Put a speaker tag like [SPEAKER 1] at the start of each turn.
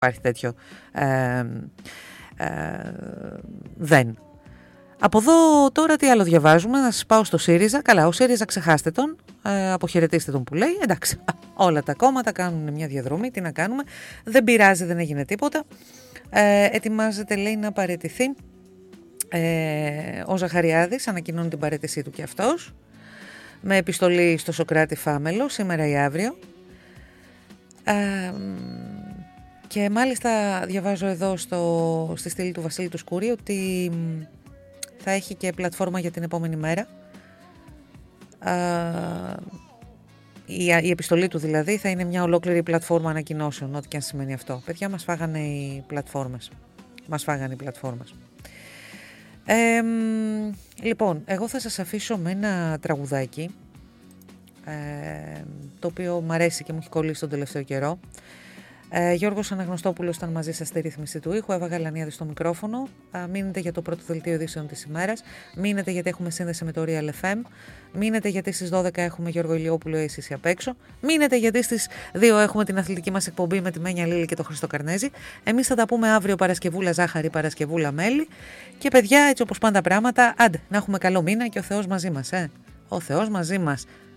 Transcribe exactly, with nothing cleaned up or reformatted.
[SPEAKER 1] υπάρχει τέτοιο ε, ε, δεν. Από εδώ τώρα τι άλλο διαβάζουμε, να σας πάω στο ΣΥΡΙΖΑ. Καλά, ο ΣΥΡΙΖΑ ξεχάστε τον, ε, αποχαιρετήστε τον που λέει. Εντάξει, όλα τα κόμματα κάνουν μια διαδρομή, τι να κάνουμε. Δεν πειράζει, δεν έγινε τίποτα. Ε, ετοιμάζεται, λέει, να παραιτηθεί. Ε, ο Ζαχαριάδης ανακοινώνει την παραίτησή του και αυτός, με επιστολή στο Σωκράτη Φάμελο, σήμερα ή αύριο. Ε, και μάλιστα διαβάζω εδώ στο, στη στήλη του Βασίλη του Σκούρη ότι θα έχει και πλατφόρμα για την επόμενη μέρα. Ε, η, η επιστολή του δηλαδή θα είναι μια ολόκληρη πλατφόρμα ανακοινώσεων, ό,τι και αν σημαίνει αυτό. Παιδιά, μας φάγανε οι πλατφόρμες. Μας φάγανε οι πλατφόρμες. Ε, λοιπόν, εγώ θα σας αφήσω με ένα τραγουδάκι, ε, το οποίο μου αρέσει και μου έχει κολλήσει τον τελευταίο καιρό. Ε, Γιώργος Αναγνωστόπουλος ήταν μαζί σας στη ρύθμιση του ήχου, Εύα Γαλανίδη στο μικρόφωνο. Ε, μείνετε για το πρώτο δελτίο ειδήσεων της ημέρας, μείνετε γιατί έχουμε σύνδεση με το Real εφ εμ, μείνετε γιατί στις δώδεκα έχουμε Γιώργο Ηλιόπουλο εσείς απ' έξω, μείνετε γιατί στις δύο έχουμε την αθλητική μας εκπομπή με τη Μένια Λίλη και τον Χρήστο Καρνέζη. Εμείς θα τα πούμε αύριο Παρασκευούλα ζάχαρη, Παρασκευούλα μέλι. Και παιδιά, έτσι όπως πάντα πράγματα, άντε να έχουμε καλό μήνα και ο Θεός μαζί μας, ε. Ο Θεός μαζί μας.